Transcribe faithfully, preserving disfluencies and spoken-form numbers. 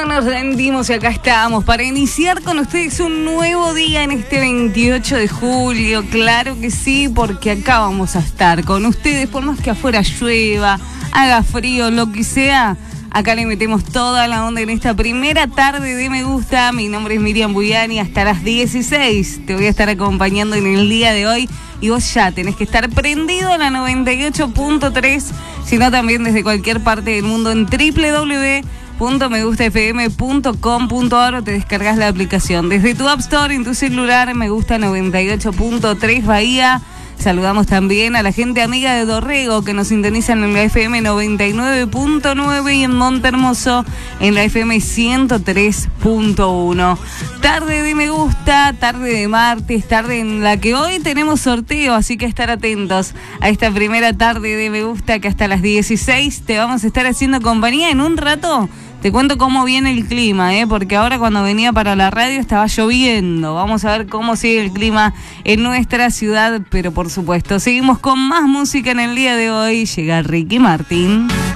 nos rendimos y acá estamos para iniciar con ustedes un nuevo día en este veintiocho de julio. Claro que sí, porque acá vamos a estar con ustedes, por más que afuera llueva, haga frío, lo que sea. Acá le metemos toda la onda en esta primera tarde de Me Gusta. Mi nombre es Miriam Buyani, hasta las dieciséis te voy a estar acompañando en el día de hoy. Y vos ya tenés que estar prendido a la noventa y ocho punto tres, sino también desde cualquier parte del mundo en doble u doble u doble u punto me gusta f m punto com punto a r o te descargas la aplicación. Desde tu App Store, en tu celular, Me Gusta noventa y ocho punto tres Bahía. Saludamos también a la gente amiga de Dorrego que nos sintonizan en la F M noventa y nueve punto nueve y en Montehermoso en la F M ciento tres punto uno. Tarde de Me Gusta, tarde de martes, tarde en la que hoy tenemos sorteo, así que estar atentos a esta primera tarde de Me Gusta, que hasta las dieciséis te vamos a estar haciendo compañía. En un rato te cuento cómo viene el clima, ¿eh? Porque ahora cuando venía para la radio estaba lloviendo. Vamos a ver cómo sigue el clima en nuestra ciudad, pero por supuesto seguimos con más música en el día de hoy. Llega Ricky Martin.